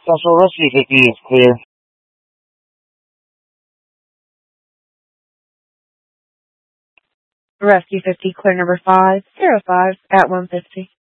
Central Rescue 50 is clear. Rescue 50, clear number 505 at 150.